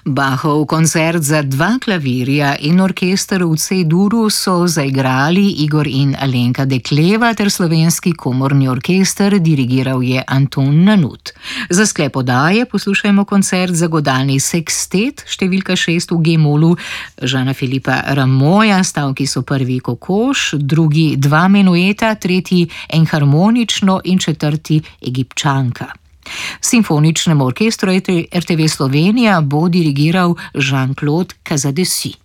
Bachov koncert za 2 klavirja in orkester v C-duru so zaigrali Igor in Alenka Dekleva ter slovenski komorni orkester, dirigiral je Anton Nanut. Za sklep oddaje poslušajmo koncert za godalni sekstet številka 6 v G-molu Žana Filipa Ramoja, stavki so prvi kokoš, drugi 2 menueta, tretji enharmonično in četrti egipčanka. Simfoničnemu orkestru RTV Slovenija bo dirigiral Jean-Claude Casadesi.